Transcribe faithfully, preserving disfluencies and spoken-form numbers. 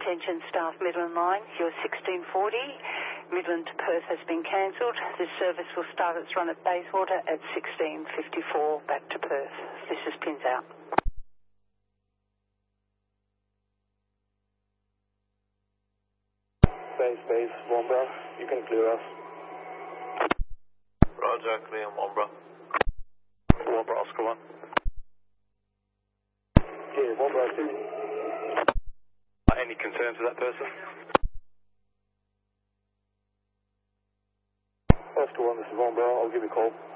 Attention staff Midland Line, your sixteen forty, Midland to Perth has been cancelled. This service will start its run at Bayswater at sixteen fifty-four back to Perth. This is Pins out. Base, base, Wombra, you can clear us. Roger, clear Wombra. Wombra, Oscar one. Yeah, Wombra two. Any concerns with that person? Oscar one, this is Wombra, I'll give you a call.